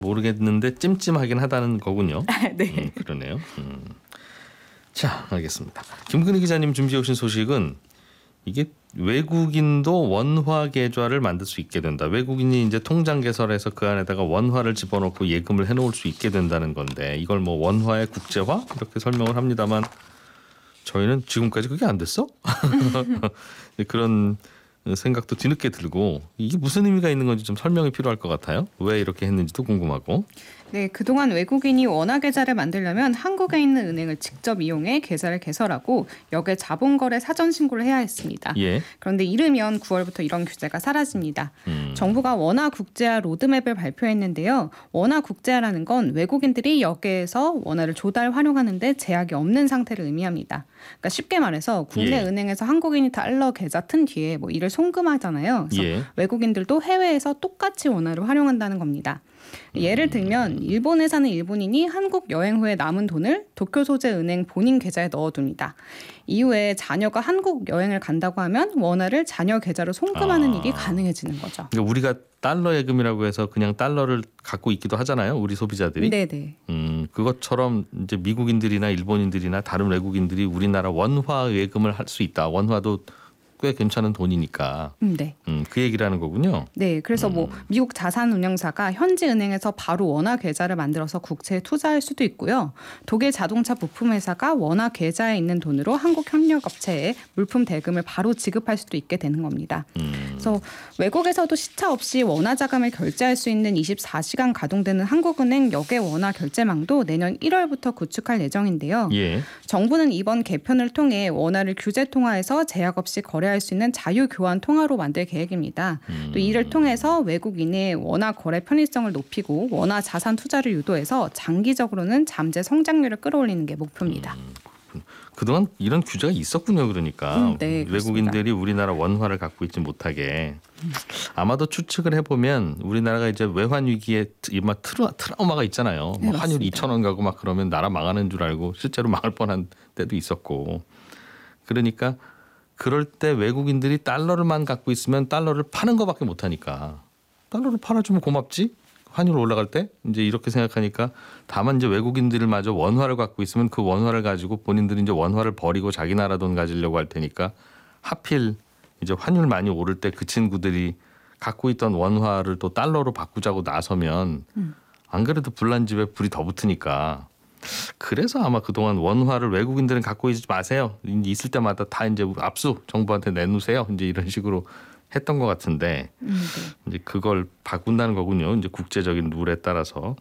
모르겠는데 찜찜하긴 하다는 거군요. 네. 그러네요. 자, 알겠습니다. 김근희 기자님 준비해 오신 소식은 이게 외국인도 원화 계좌를 만들 수 있게 된다. 외국인이 이제 통장 개설해서 그 안에다가 원화를 집어넣고 예금을 해놓을 수 있게 된다는 건데 이걸 뭐 원화의 국제화 이렇게 설명을 합니다만 저희는 지금까지 그게 안 됐어? 그런 생각도 뒤늦게 들고 이게 무슨 의미가 있는 건지 좀 설명이 필요할 것 같아요. 왜 이렇게 했는지도 궁금하고. 네, 그동안 외국인이 원화 계좌를 만들려면 한국에 있는 은행을 직접 이용해 계좌를 개설하고 역에 자본거래 사전 신고를 해야 했습니다. 예. 그런데 이르면 9월부터 이런 규제가 사라집니다. 정부가 원화 국제화 로드맵을 발표했는데요. 원화 국제화라는 건 외국인들이 역에서 원화를 조달 활용하는데 제약이 없는 상태를 의미합니다. 그러니까 쉽게 말해서 국내 은행에서 한국인이 달러 계좌 튼 뒤에 뭐 이를 송금하잖아요. 그래서 외국인들도 해외에서 똑같이 원화를 활용한다는 겁니다. 예를 들면 일본에 사는 일본인이 한국 여행 후에 남은 돈을 도쿄 소재 은행 본인 계좌에 넣어둡니다. 이후에 자녀가 한국 여행을 간다고 하면 원화를 자녀 계좌로 송금하는 일이 가능해지는 거죠. 그러니까 우리가 달러 예금이라고 해서 그냥 달러를 갖고 있기도 하잖아요. 우리 소비자들이. 네네. 그것처럼 이제 미국인들이나 일본인들이나 다른 외국인들이 우리나라 원화 예금을 할 수 있다. 원화도 꽤 괜찮은 돈이니까. 네. 그 얘기라는 거군요. 네, 그래서 뭐 미국 자산운용사가 현지 은행에서 바로 원화 계좌를 만들어서 국채에 투자할 수도 있고요. 독일 자동차 부품 회사가 원화 계좌에 있는 돈으로 한국 협력업체에 물품 대금을 바로 지급할 수도 있게 되는 겁니다. 그래서 외국에서도 시차 없이 원화 자금을 결제할 수 있는 24시간 가동되는 한국은행 역외 원화 결제망도 내년 1월부터 구축할 예정인데요. 예. 정부는 이번 개편을 통해 원화를 규제 통화에서 제약 없이 거래할 수 있는 자유 교환 통화로 만들 계획입니다. 또 이를 통해서 외국인의 원화 거래 편의성을 높이고 원화 자산 투자를 유도해서 장기적으로는 잠재 성장률을 끌어올리는 게 목표입니다. 그동안 이런 규제가 있었군요. 그러니까 네, 외국인들이 우리나라 원화를 갖고 있지 못하게. 아마도 추측을 해보면 우리나라가 이제 외환 위기에 이마 트라우마가 있잖아요. 네, 환율 2,000원 가고 막 그러면 나라 망하는 줄 알고 실제로 망할 뻔한 때도 있었고. 그러니까 그럴 때 외국인들이 달러를만 갖고 있으면 달러를 파는 것밖에 못하니까 달러를 팔아주면 고맙지? 환율 올라갈 때 이제 이렇게 생각하니까 다만 이제 외국인들마저 원화를 갖고 있으면 그 원화를 가지고 본인들이 이제 원화를 버리고 자기 나라 돈 가지려고 할 테니까 하필 이제 환율 많이 오를 때 그 친구들이 갖고 있던 원화를 또 달러로 바꾸자고 나서면 안 그래도 불난 집에 불이 더 붙으니까 그래서 아마 그동안 원화를 외국인들은 갖고 있지 마세요. 있을 때마다 다 이제 압수 정부한테 내놓으세요. 이제 이런 식으로 했던 것 같은데 이제 그걸 바꾼다는 거군요. 이제 국제적인 룰에 따라서.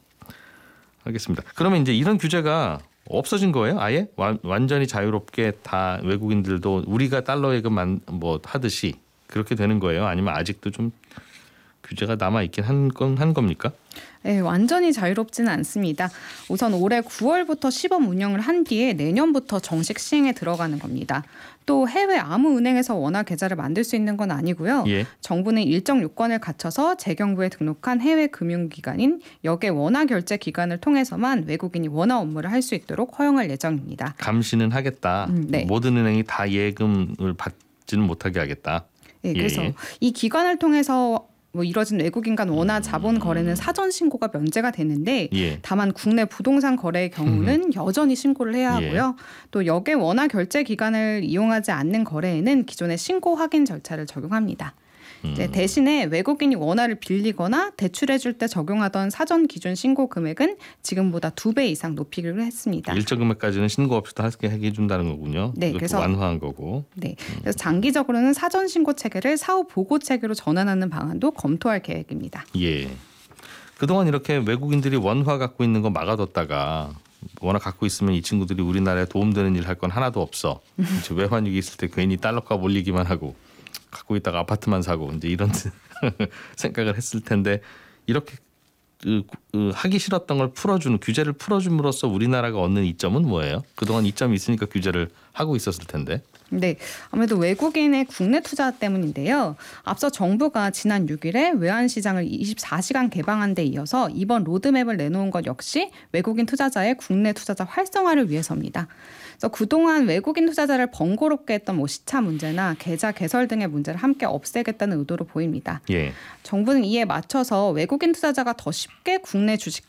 알겠습니다. 그러면 이제 이런 규제가 없어진 거예요? 아예 완전히 자유롭게 다 외국인들도 우리가 달러 예금 뭐 하듯이 그렇게 되는 거예요? 아니면 아직도 좀 규제가 남아 있긴 한 겁니까? 네, 완전히 자유롭지는 않습니다. 우선 올해 9월부터 시범 운영을 한 뒤에 내년부터 정식 시행에 들어가는 겁니다. 또 해외 아무 은행에서 원화 계좌를 만들 수 있는 건 아니고요. 정부는 일정 요건을 갖춰서 재경부에 등록한 해외 금융기관인 역외 원화 결제 기관을 통해서만 외국인이 원화 업무를 할 수 있도록 허용할 예정입니다. 감시는 하겠다. 네. 모든 은행이 다 예금을 받지는 못하게 하겠다. 네, 그래서 이 기관을 통해서 뭐 이뤄진 외국인 간 원화 자본 거래는 사전 신고가 면제가 되는데 다만 국내 부동산 거래의 경우는 여전히 신고를 해야 하고요. 또 역외 원화 결제 기관을 이용하지 않는 거래에는 기존의 신고 확인 절차를 적용합니다. 이제 대신에 외국인이 원화를 빌리거나 대출해줄 때 적용하던 사전 기준 신고 금액은 지금보다 2배 이상 높이기로 했습니다. 일정 금액까지는 신고 없이도 하게 해준다는 거군요. 네, 그래서 완화한 거고. 네, 그래서 장기적으로는 사전 신고 체계를 사후 보고 체계로 전환하는 방안도 검토할 계획입니다. 예. 그동안 이렇게 외국인들이 원화 갖고 있는 거 막아뒀다가 원화 갖고 있으면 이 친구들이 우리나라에 도움되는 일 할 건 하나도 없어. 외환 위기 있을 때 괜히 달러값 올리기만 하고. 갖고 있다가 아파트만 사고 이제 이런 생각을 했을 텐데 이렇게 하기 싫었던 걸 풀어주는 규제를 풀어줌으로써 우리나라가 얻는 이점은 뭐예요? 그동안 이점이 있으니까 규제를 하고 있었을 텐데. 네, 아무래도 외국인의 국내 투자 때문인데요. 앞서 정부가 지난 6일에 외환시장을 24시간 개방한 데 이어서 이번 로드맵을 내놓은 것 역시 외국인 투자자의 국내 투자자 활성화를 위해서입니다. 그래서 그동안 외국인 투자자를 번거롭게 했던 뭐 시차 문제나 계좌 개설 등의 문제를 함께 없애겠다는 의도로 보입니다. 정부는 이에 맞춰서 외국인 투자자가 더 쉽게 국내 국내 주식